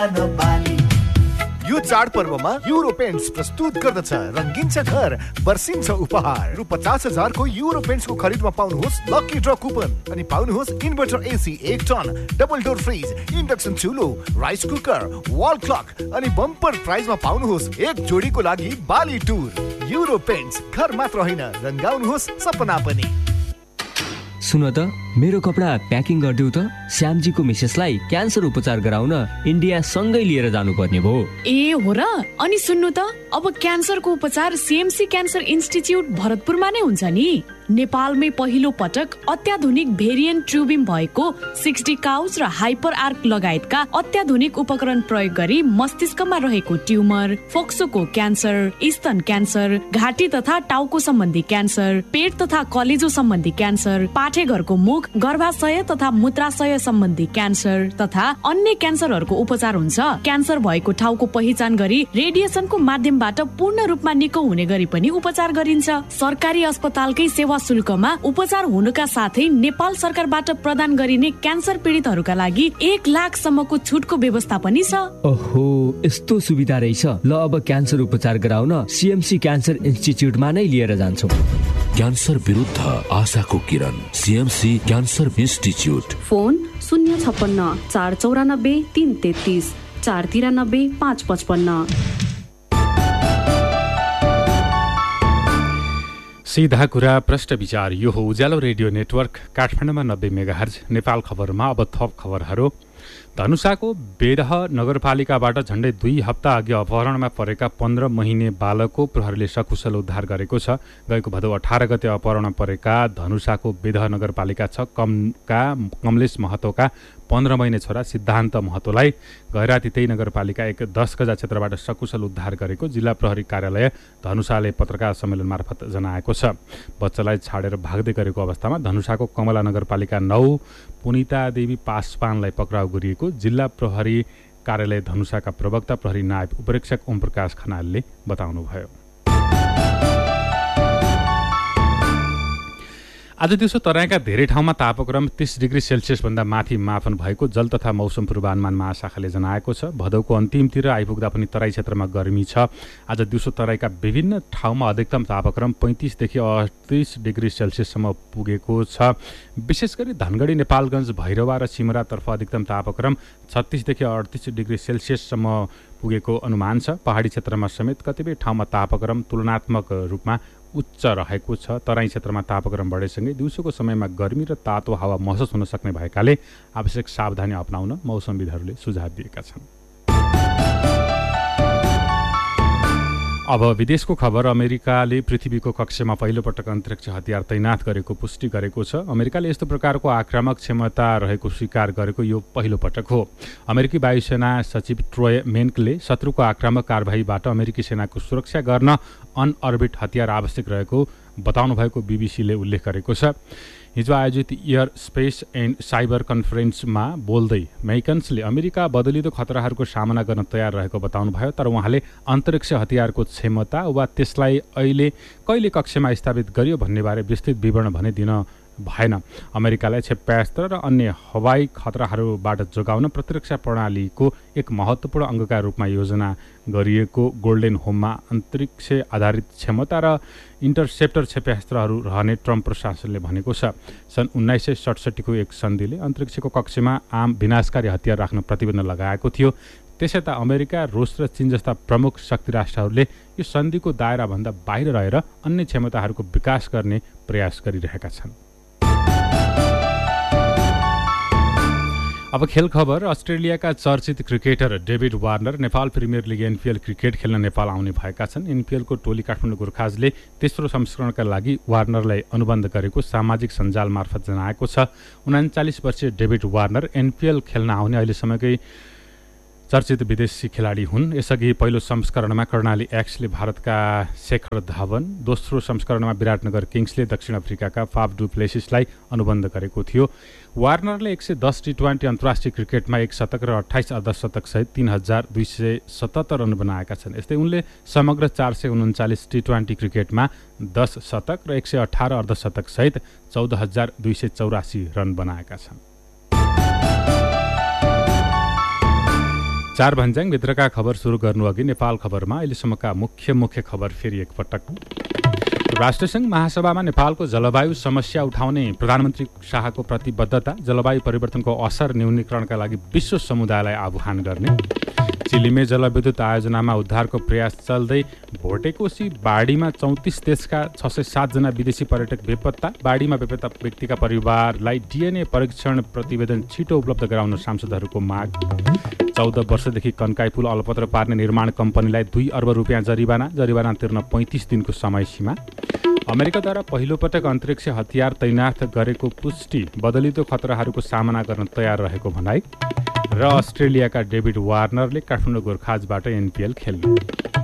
यो चाडपर्वमा euro paints प्रस्तुत गर्दछ रंगिन्छ घर बर्सिन्छ उपहार रु 50,000 को युरो पेन्ट्स को खरिदमा पाउनुहोस् लकी ड्र कुपन अनि पाउनुहोस् inverter AC 1 ton double door fridge induction चुलो rice cooker wall clock अनि बम्पर प्राइजमा पाउनुहोस् एक जोडीको लागि बाली टुर युरो पेन्ट्स घर मात्र हैन रंगाउनुहोस् सपना पनि। सुन त मेरो कपडा प्याकिङ गरिदेऊ त श्यामजीको मिसेसलाई क्यान्सर उपचार गराउन इन्डिया सँगै लिएर जानुपर्ने भो। ए हो र? अनि सुन्नु त अब क्यान्सरको उपचार सीएमसी क्यान्सर इन्स्टिच्युट भरतपुरमा नै हुन्छ नि। नेपालमै पहिलो पटक अत्याधुनिक भेरिएन्ट ट्युबिम भएको 60 काउज र हाइपर आर्क लगायतका अत्याधुनिक उपकरण प्रयोग गरी मस्तिष्कमा रहेको ट्युमर, फोक्सोको क्यान्सर, स्तन क्यान्सर, घाँटी तथा टाउको सम्बन्धी क्यान्सर, पेट तथा कलेजो सम्बन्धी क्यान्सर, पाठेघरको मुख, गर्भाशय तथा मूत्राशय सम्बन्धी क्यान्सर तथा अन्य क्यान्सरहरूको उपचार हुन्छ। क्यान्सर भएको ठाउँको पहिचान गरी रेडिएसनको माध्यमबाट पूर्ण रूपमा निको हुने गरी पनि उपचार गरिन्छ। सरकारी अस्पतालकै सेवा शुल्कमा उपचार हुनुका साथै नेपाल सरकारबाट प्रदान गरिने क्यान्सर पीडितहरूका लागि 1 लाख सम्मको छुटको व्यवस्था पनि छ। ओहो, यस्तो सुविधा रहेछ। ल अब क्यान्सर उपचार गराउन सीएमसी क्यान्सर इन्स्टिच्युटमा नै लिएर जान्छौँ। क्यान्सर विरुद्ध आशाको किरण सीएमसी क्यान्सर इन्स्टिच्युट। फोन 056 494 333 493 555। सीधा कुरा प्रश्न विचार। यो हो उज्यालो रेडियो नेटवर्क काठमाडौँमा 90 मेगाहर्ज। नेपाल खबरमा अब थप खबरहरू। धनुषाको बेदह नगरपालिकाबाट झण्डै 2 हप्ता अघि अपहरणमा परेका 15 महिने बालकको प्रहरीले सकुशल उद्धार गरेको छ। गएको भदौ 18 गते अपहरणमा परेका धनुषाको बेदह नगरपालिका 6 का कमलेश महतोका 15 महिने छोरा सिद्धान्त महतोलाई गैराती त्यही नगरपालिका 1 10 गजा क्षेत्रबाट सकुशल उद्धार गरेको जिल्ला प्रहरी कार्यालय धनुषाले पत्रकार सम्मेलन मार्फत जनाएको छ। बच्चालाई छाडेर भाग्दै गरेको अवस्थामा धनुषाको कमला नगरपालिका 9 पुनिता देवी पासवानलाई पक्राउ गरिएको जिल्ला प्रहरी कार्यालय धनुषाका प्रवक्ता प्रहरी नायब उपरीक्षक ओमप्रकाश खनालले बताउनुभयो। आज दिउँसो तराईका धेरै ठाउँमा तापक्रम 30 डिग्री सेल्सियस भन्दा माथि मापन भएको जल तथा मौसम पूर्वानुमान महाशाखाले जनाएको छ। भदौको अन्तिमतिर आइपुग्दा पनि तराई क्षेत्रमा गर्मी छ। आज दिउँसो तराईका विभिन्न ठाउँमा अधिकतम तापक्रम 35 देखि 38 डिग्री सेल्सियससम्म पुगेको छ। विशेष गरी धनगढी, नेपालगञ्ज, भैरवा र सिमरातर्फ अधिकतम तापक्रम 36 देखि 38 डिग्री सेल्सियससम्म पुगेको अनुमान छ। पहाडी क्षेत्रमा समेत कतिपय ठाउँमा तापक्रम तुलनात्मक रूपमा उच्च रहेको छ। तराई क्षेत्रमा तापक्रम बढेसँगै दिउँसोको समयमा गर्मी र तातो हावा महसुस हुन सक्ने भएकाले आवश्यक सावधानी अपनाउन मौसमविदहरूले सुझाव दिएका छन्। अब विदेशको खबर। अमेरिकाले पृथ्वीको कक्षामा पहिलोपटक अन्तरिक्ष हतियार तैनात गरेको पुष्टि गरेको छ। अमेरिकाले यस्तो प्रकारको आक्रामक क्षमता रहेको स्वीकार गरेको यो पहिलो पटक हो। अमेरिकी वायुसेना सचिव ट्रोय मेन्कले शत्रुको आक्रामक कारबाहीबाट अमेरिकी सेनाको सुरक्षा गर्न अनअर्बिट हतियार आवश्यक रहेको बताउनु भएको बीबीसीले उल्लेख गरेको छ। हिजो आयोजित एयर स्पेस एन्ड साइबर कन्फरेन्समा बोल्दै मैकन्सले अमेरिका बदलिदो खतराहरूको सामना गर्न तयार रहेको बताउनुभयो। तर उहाँले अन्तरिक्ष हतियारको क्षमता वा त्यसलाई अहिले कहिले कक्षामा स्थापित गरियो भन्नेबारे विस्तृत विवरण भने दिन भएन। अमेरिकालाई क्षेप्यास्त्र र अन्य हवाई खतराहरूबाट जोगाउन प्रतिरक्षा प्रणालीको एक महत्त्वपूर्ण अङ्गका रूपमा योजना गरिएको गोल्डेन होममा अन्तरिक्ष आधारित क्षमता र इन्टरसेप्टर क्षेप्यास्त्रहरू रहने ट्रम्प प्रशासनले भनेको छ। सन् 1967 को एक सन्धिले अन्तरिक्षको कक्षामा आम विनाशकारी हतियार राख्न प्रतिबन्ध लगाएको थियो। त्यसै त अमेरिका, रुस र चीन जस्ता प्रमुख शक्ति राष्ट्रहरूले यो सन्धिको दायराभन्दा बाहिर रहेर अन्य क्षमताहरूको विकास गर्ने प्रयास गरिरहेका छन्। अब खेल खबर। अस्ट्रेलियाका चर्चित cricketer David Warner Nepal premier league NPL cricket खेल्न नेपाल आउने भएका छन्। एनपिएलको टोली काठमाडौँ गोर्खाजले तेस्रो संस्करणका लागि वार्नरलाई अनुबन्ध गरेको सामाजिक सञ्जाल मार्फत जनाएको छ। 39 वर्षीय डेभिड वार्नर एनपिएल खेल्न आउने अहिलेसम्मकै चर्चित विदेशी खेलाडी हुन्। यसअघि पहिलो संस्करणमा कर्णाली एक्सले भारतका शेखर धवन, दोस्रो संस्करणमा विराटनगर किङ्सले दक्षिण अफ्रिकाका फाफ डु प्लेसिसलाई अनुबन्ध गरेको थियो। वार्नरले 110 टी20 अन्तर्राष्ट्रिय क्रिकेटमा 1 शतक र 28 अर्धशतक सहित 3277 रन बनाएका छन्। यस्तै उनले समग्र 439 टी20 क्रिकेटमा 10 शतक र 118 अर्धशतक सहित 14284 रन बनाएका छन्। चार भन्ज्याङभित्रका खबर सुरु गर्नु अघि नेपाल खबरमा अहिलेसम्मका मुख्य खबर फेरि एकपटक। राष्ट्रसङ्घ महासभामा नेपालको जलवायु समस्या उठाउने प्रधानमन्त्री शाहको प्रतिबद्धता, जलवायु परिवर्तनको असर न्यूनीकरणका लागि विश्व समुदायलाई आह्वान गर्ने। चिलीमे जलविद्युत आयोजनामा उद्धारको प्रयास चल्दै भोटेकोशी बाढीमा 34 देशका 607 जना विदेशी पर्यटक बेपत्ता। बाढीमा बेपत्ता व्यक्तिका परिवारलाई DNA परीक्षण प्रतिवेदन छिटो उपलब्ध गराउन सांसदहरूको माग। 14 वर्षदेखि कन्काई पुल अलपत्र पार्ने निर्माण कम्पनीलाई 2 अर्ब रुपियाँ जरिवाना तिर्न 35 दिनको समय सीमा। अमेरिकाद्वारा पहिलोपटक अन्तरिक्ष हतियार तैनाथ गरेको पुष्टि, बदलिदो खतराहरूको सामना गर्न तयार रहेको भनाई। र अस्ट्रेलियाका डेभिड वार्नरले काठमाडौँ गोर्खाजबाट NPL खेल्ने।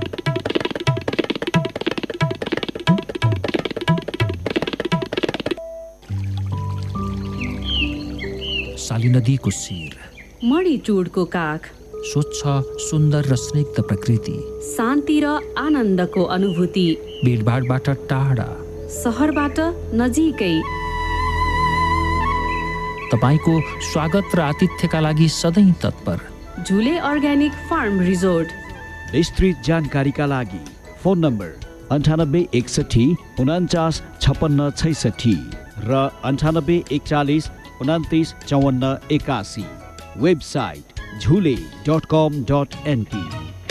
साली नदीको शिर, मणिचुडको काख, स्वच्छ सुन्दर र स्निग्ध प्रकृति, शान्ति र आनन्दको अनुभूति, भिडभाडबाट टाढा, सहरबाट नजिकै। तपाईको स्वागत र आतिथ्यका लागि सधैँ तत्पर झुले अर्ग्यानिक फार्म रिजोर्ट। विस्तृत जानकारीका लागि फोन नम्बर 9861 49 56 66 र 9841 29 54 81। वेबसाइट झुले.com.np।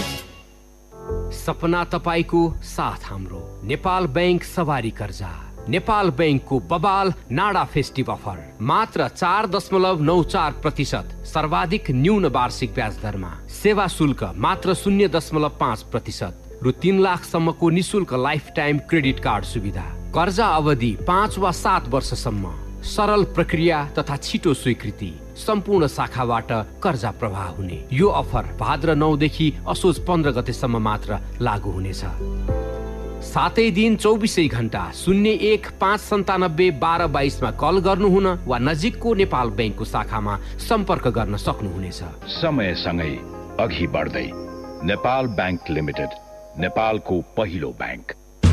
सपना तपाईको साथ हाम्रो। नेपाल बैंक सवारी कर्जा, नेपाल बैंकको बबाल नाडा फेस्टिभ अफर, मात्र 4.94% सर्वाधिक न्यून वार्षिक ब्याज दरमा, सेवा शुल्क मात्र 0.5% रु 3 लाखसम्मको निशुल्क लाइफ टाइम क्रेडिट कार्ड सुविधा, कर्जा अवधि 5 वा 7 वर्षसम्म, सरल प्रक्रिया तथा छिटो स्वीकृति, सम्पूर्ण शाखाबाट कर्जा प्रवाह हुने। यो अफर भाद्र 9 देखि असोज 15 गतेसम्म मात्र लागू हुनेछ। सातै दिन 24 घण्टा 01 597 12 22 मा कल गर्नुहुन वा नजिकको नेपाल बैंकको शाखामा सम्पर्क गर्न सक्नुहुनेछ। समयसँगै अघि बढ्दै नेपाल बैंक लिमिटेड, नेपालको पहिलो बैंक।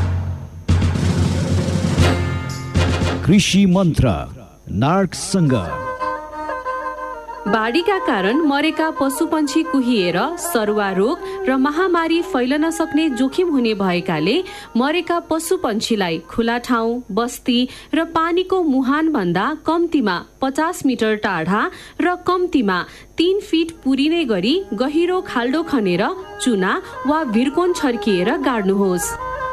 कृषि मन्त्र नार्कसँग। बाढीका कारण मरेका पशुपन्छी कुहिएर सरुवा रोग र महामारी फैलन सक्ने जोखिम हुने भएकाले मरेका पशुपन्छीलाई खुला ठाउँ, बस्ती र पानीको मुहान भन्दा कम्तीमा 50 मिटर टाढा र कम्तीमा 3 फिट पुरिने गरी गहिरो खाल्डो खनेर चुना वा भिरकोन छर्किएर गाड्नुहोस्।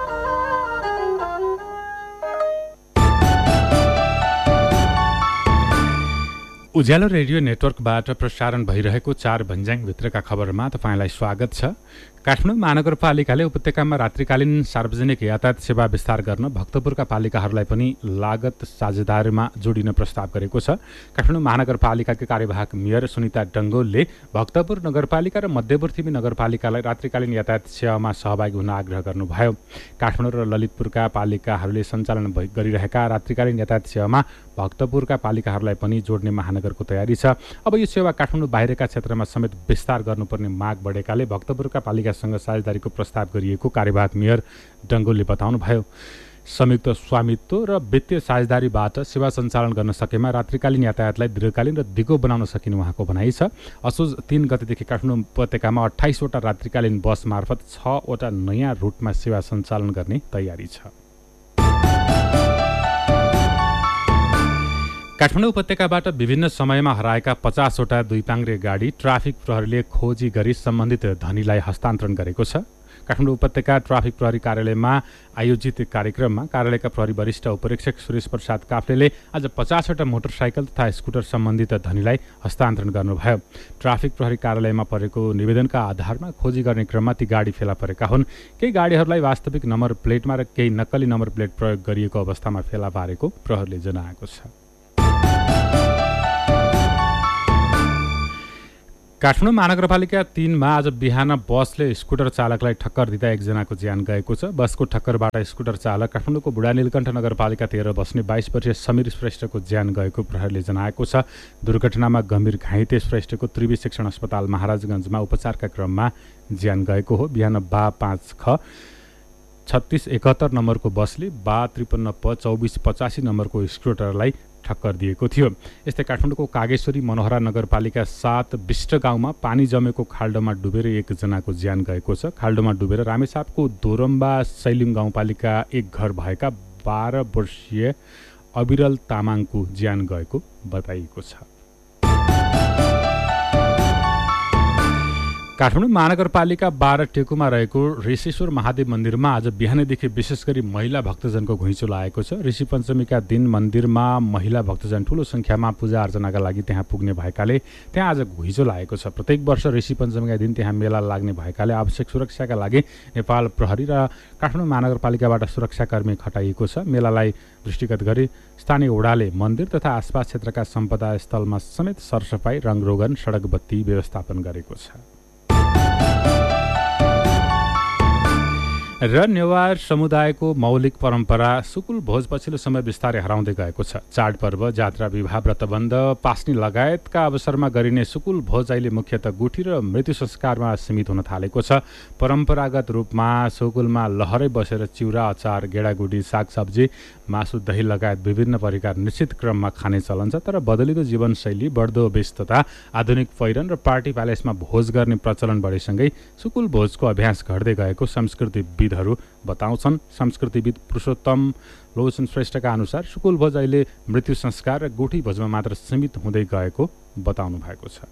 उज्यालो रेडियो नेटवर्कबाट प्रसारण भइरहेको 4 भन्ज्याङभित्रका खबरमा तपाईँलाई स्वागत छ। काठमाडौँ महानगरपालिकाले उपत्यकामा रात्रिकालीन सार्वजनिक यातायात सेवा विस्तार गर्न भक्तपुरका पालिकाहरूलाई पनि लागत साझेदारीमा जोडिन प्रस्ताव गरेको छ। काठमाडौँ महानगरपालिकाका कार्यवाहक मेयर सुनिता डङ्गोलले भक्तपुर नगरपालिका र मध्यवर्ती नगरपालिकालाई रात्रिकालीन यातायात सेवामा सहभागी हुन आग्रह गर्नुभयो। काठमाडौँ र ललितपुरका पालिकाहरूले सञ्चालन गरिरहेका रात्रिकालीन यातायात सेवामा भक्तपुरका पालिकाहरूलाई पनि जोड्ने महानगरको तयारी छ। अब यो सेवा काठमाडौँ बाहिरका क्षेत्रमा समेत विस्तार गर्नुपर्ने माग बढेकाले भक्तपुरका पालिकासँग साझेदारीको प्रस्ताव गरिएको कार्यवाहक मेयर डङ्गोलले बताउनुभयो। संयुक्त स्वामित्व र वित्तीय साझेदारीबाट सेवा सञ्चालन गर्न सकेमा रात्रिकालीन यातायातलाई दीर्घकालीन र दिगो बनाउन सकिने उहाँको भनाइ छ। असोज 3 गतेदेखि काठमाडौँ उपत्यकामा 28 वटा रात्रिकालीन बस मार्फत 6 वटा नयाँ रुटमा सेवा सञ्चालन गर्ने तयारी छ। काठमाडौँ उपत्यकाबाट विभिन्न समयमा हराएका 50 वटा दुईपाङ्ग्रे गाडी ट्राफिक प्रहरीले खोजी गरी सम्बन्धित धनीलाई हस्तान्तरण गरेको छ। काठमाडौँ उपत्यका ट्राफिक प्रहरी कार्यालयमा आयोजित कार्यक्रममा कार्यालयका प्रहरी वरिष्ठ उपरीक्षक सुरेश प्रसाद काफ्लेले आज 50 वटा मोटरसाइकल तथा स्कुटर सम्बन्धित धनीलाई हस्तान्तरण गर्नुभयो। ट्राफिक प्रहरी कार्यालयमा परेको निवेदनका आधारमा खोजी गर्ने क्रममा ती गाडी फेला परेका हुन्। केही गाडीहरूलाई वास्तविक नम्बर प्लेटमा र केही नक्कली नम्बर प्लेट प्रयोग गरिएको अवस्थामा फेला पारेको प्रहरीले जनाएको छ। काठमाडौँ महानगरपालिका 3 मा आज बिहान बसले स्कुटर चालकलाई ठक्कर दिँदा एकजनाको ज्यान गएको छ। बसको ठक्करबाट स्कुटर चालक काठमाडौँको बुढा नीलकण्ठ नगरपालिका 13 बस्ने 22 वर्षीय समीर श्रेष्ठको ज्यान गएको प्रहरीले जनाएको छ। दुर्घटनामा गम्भीर घाइते श्रेष्ठको त्रिवी शिक्षण अस्पताल महाराजगञ्जमा उपचारका क्रममा ज्यान गएको हो। बिहान बा 5 ख 3671 नम्बरको बसले बा 53 प 2485 नम्बरको स्कुटरलाई ठक्कर दिएको थियो। यस्तै काठमाडौँको कागेश्वरी मनोहरा नगरपालिका 7 बिष्ट गाउँमा पानी जमेको खाल्डोमा डुबेर एकजनाको ज्यान गएको छ। खाल्डोमा डुबेर रामेछापको दोरम्बा सैलिम गाउँपालिका 1 घर भएका 12 वर्षीय अविरल तामाङको ज्यान गएको बताइएको छ। काठमाडौँ महानगरपालिका 12 टेकुमा रहेको ऋषेश्वर महादेव मन्दिरमा आज बिहानैदेखि विशेष गरी महिला भक्तजनको घुइँचो लागेको छ। ऋषि पञ्चमीका दिन मन्दिरमा महिला भक्तजन ठूलो संख्यामा पूजा अर्चनाका लागि त्यहाँ पुग्ने भएकाले त्यहाँ आज घुइँचो लागेको छ। प्रत्येक वर्ष ऋषि पञ्चमीका दिन त्यहाँ मेला लाग्ने भएकाले आवश्यक सुरक्षाका लागि नेपाल प्रहरी र काठमाडौँ महानगरपालिकाबाट सुरक्षाकर्मी खटाइएको छ। मेलालाई दृष्टिगत गरी स्थानीय वडाले मन्दिर तथा आसपास क्षेत्रका सम्पदा स्थलमा समेत सरसफाई, रङरोगन, सडक बत्ती व्यवस्थापन गरेको छ। र नेवार समुदायको मौलिक परम्परा सुकुल भोज पछिल्लो समय बिस्तारै हराउँदै गएको छ। चाडपर्व, जात्रा, विवाह, व्रतबन्ध, पास्नी लगायतका अवसरमा गरिने सुकुल भोज अहिले मुख्यतः गुठी र मृत्यु संस्कारमा सीमित हुन थालेको छ। परम्परागत रूपमा सुकुलमा लहरै बसेर चिउरा, अचार, गेडागुडी, सागसब्जी, मासु, दही लगायत विभिन्न परिकार निश्चित क्रममा खाने चलन छ। तर बदलिँदो जीवनशैली, बढ्दो व्यस्तता, आधुनिक पहिरन र पार्टी प्यालेसमा भोज गर्ने प्रचलन बढेसँगै सुकुल भोजको अभ्यास घट्दै गएको संस्कृतिविदहरू बताउँछन्। संस्कृतिविद पुरुषोत्तम लोचन श्रेष्ठका अनुसार सुकुल भोज अहिले मृत्यु संस्कार र गुठी भोजमा मात्र सीमित हुँदै गएको बताउनु भएको छ।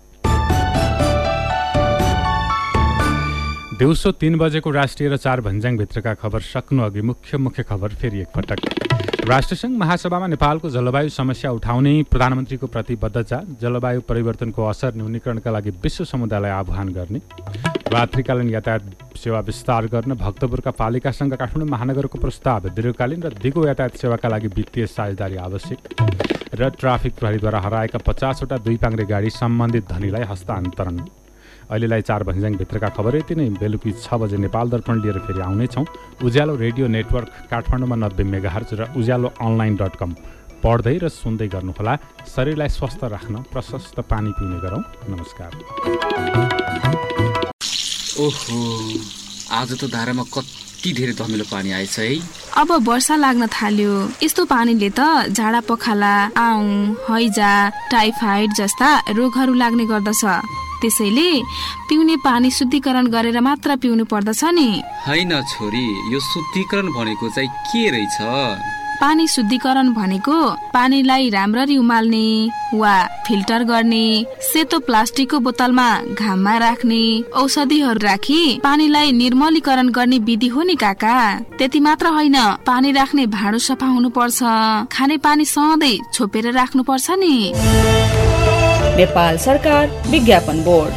दिउँसो 3 बजेको राष्ट्रिय र 4 भन्ज्याङभित्रका खबर सक्नु अघि मुख्य खबर फेरि एकपटक। राष्ट्रसङ्घ महासभामा नेपालको जलवायु समस्या उठाउने प्रधानमन्त्रीको प्रतिबद्धता, जलवायु परिवर्तनको असर न्यूनीकरणका लागि विश्व समुदायलाई आह्वान गर्ने, रात्रिकालीन यातायात सेवा विस्तार गर्न भक्तपुरका पालिकासँग काठमाडौँ महानगरको प्रस्ताव, दीर्घकालीन र दिगो यातायात सेवाका लागि वित्तीय साझेदारी आवश्यक र ट्राफिक प्रहरीद्वारा हराएका 50वटा 2 पाङ्ग्रे गाडी सम्बन्धित धनीलाई हस्तान्तरण। अहिलेलाई 4 भन्ज्याङभित्रका खबर यति नै। बेलुकी 6 बजे नेपाल दर्पण लिएर फेरि आउनेछौँ। उज्यालो रेडियो नेटवर्क काठमाडौँमा 90 मेगाहर्ज र उज्यालो अनलाइन.com पढ्दै र सुन्दै गर्नुहोला। शरीरलाई स्वस्थ राख्न प्रशस्त पानी पिउने गरौँ। नमस्कार। ओहो, आज त धारामा कति धेरै धमिलो पानी आएछ है। अब वर्षा लाग्न थाल्यो। यस्तो पानीले त झाडा पखाला, आउँ, हैजा, टाइफाइड जस्ता रोगहरू लाग्ने गर्दछ। त्यसैले पिउने पानी शुद्धिकरण गरेर मात्र पिउनु पर्दछ नि। हैन छोरी, यो शुद्धिकरण भनेको चाहिँ के रहेछ? पानी शुद्धिकरण भनेको पानीलाई राम्ररी उमाल्ने वा फिल्टर गर्ने, सेतो प्लास्टिकको बोतलमा घाममा राख्ने, औषधिहरू राखी पानीलाई निर्मलीकरण गर्ने विधि हो नि काका। त्यति मात्र होइन, पानी राख्ने भाँडो सफा हुनुपर्छ, खाने पानी सधैँ छोपेर राख्नुपर्छ नि। नेपाल सरकार विज्ञापन बोर्ड।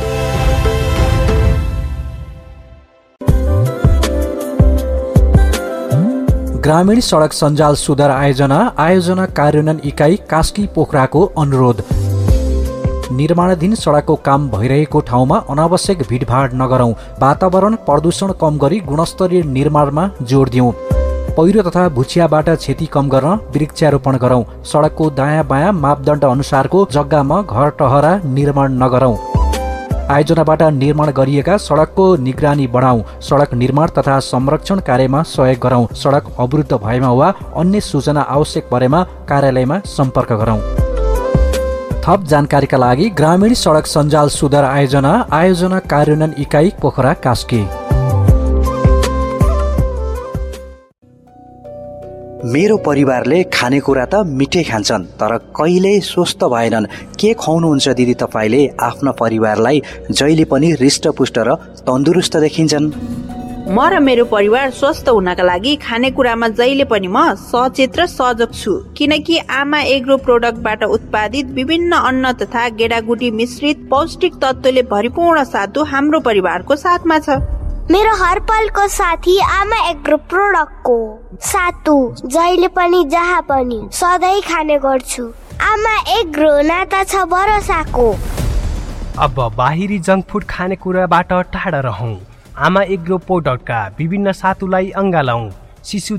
ग्रामीण सडक सञ्जाल सुधार आयोजना कार्यान्वयन इकाइ कास्की पोखराको अनुरोध। निर्माणाधीन सडकको काम भइरहेको ठाउँमा अनावश्यक भिडभाड नगरौं, वातावरण प्रदूषण कम गरी गुणस्तरीय निर्माणमा जोड दिउँ। पहिरो तथा भुचियाबाट क्षति कम गर्न वृक्षारोपण गरौं। सडकको दायाँ बायाँ मापदण्ड अनुसारको जग्गामा घर टहरा निर्माण नगरौं। आयोजनाबाट निर्माण गरिएका सडकको निगरानी बढाउँ। सडक निर्माण तथा संरक्षण कार्यमा सहयोग गरौं। सडक अवरुद्ध भएमा वा अन्य सूचना आवश्यक परेमा कार्यालयमा सम्पर्क गरौं। थप जानकारीका लागि ग्रामीण सडक सञ्जाल सुधार आयोजना कार्यान्वयन इकाइ पोखरा कास्की। मेरो परिवारले खानेकुरा त मिठै खान्छन्, तर कहिल्यै स्वस्थ भएनन्। के खुवाउनुहुन्छ दिदी तपाईले? आफ्ना परिवारलाई जहिले पनि हृष्टपुष्ट र तन्दुरुस्त देखिन्छन्। म र मेरो परिवार स्वस्थ हुनका लागि खानेकुरामा जहिले पनि म सचेत र सजग छु, किनकि आमा एग्रो प्रोडक्टबाट उत्पादित विभिन्न अन्न तथा गेडागुडी मिश्रित पौष्टिक तत्त्वले भरिपूर्ण सातु हाम्रो परिवारको साथमा छ। मेरो हर पलको साथी आमा एग्रो प्रोडक्टको सातु जहिले पनि जहाँ पनि सधैँ खाने गर्छु। आमा एग्रो नाता छ भरोसाको। अब बाहिरी जङ्क फुड खानेकुराबाट टाढा रहौं। आमा एग्रो प्रोडक्टका विभिन्न सातुलाई अँगालौं। शिशु